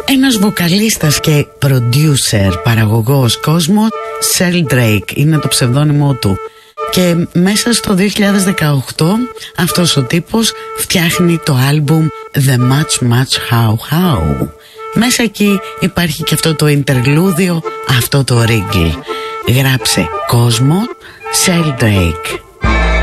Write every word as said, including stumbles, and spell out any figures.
Ένας βοκαλίστας και producer, παραγωγός, Cosmo Sheldrake είναι το ψευδόνυμό του. Και μέσα στο δύο χιλιάδες δεκαοκτώ αυτός ο τύπος φτιάχνει το άλμπουμ The Much Much How How. Μέσα εκεί υπάρχει και αυτό το interlúδιο, αυτό το wriggle. Γράψε Cosmo Sheldrake.